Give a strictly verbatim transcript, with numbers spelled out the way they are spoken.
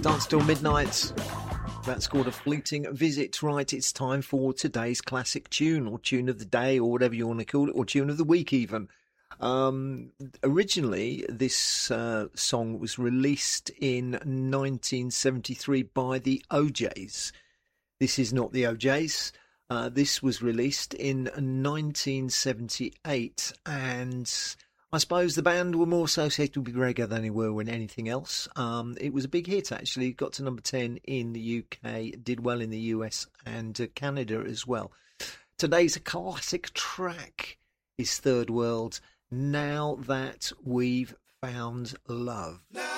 Dance Till Midnight. That's called A Fleeting Visit. Right, it's time for today's classic tune, or tune of the day, or whatever you want to call it, or tune of the week even. Um, originally, this uh, song was released in nineteen seventy-three by the O Js. This is not the O Js. Uh, this was released in nineteen seventy-eight, and I suppose the band were more associated with reggae than they were with anything else. Um, it was a big hit, actually. It got to number ten in the U K, did well in the U S and uh, Canada as well. Today's classic track is Third World, Now That We've Found Love.